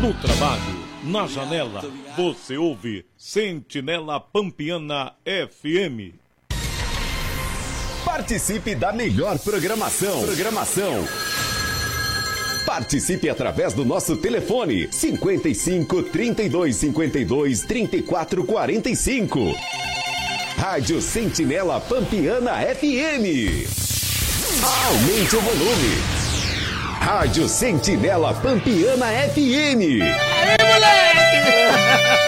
No trabalho, na janela, você ouve Sentinela Pampiana FM. Participe da melhor programação. Participe através do nosso telefone 55 32 52 34 45. Rádio Sentinela Pampiana FM. Aumente o volume. Rádio Sentinela Pampiana FM. Aí, moleque!